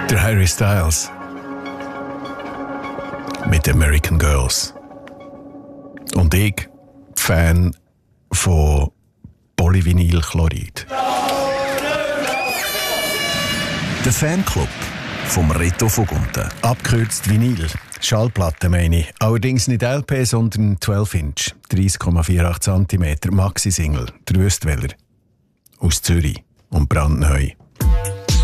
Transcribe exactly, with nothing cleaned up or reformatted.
Der Harry Styles mit American Girls. Und ich, Fan von Polyvinylchlorid. Der Fanclub vom Reto Vogunten. Abgekürzt Vinyl. Schallplatte meine ich. Allerdings nicht L P, sondern zwölf Inch. dreißig Komma achtzig Zentimeter Maxi-Single. Der Wüstwähler. Aus Zürich und brandneu.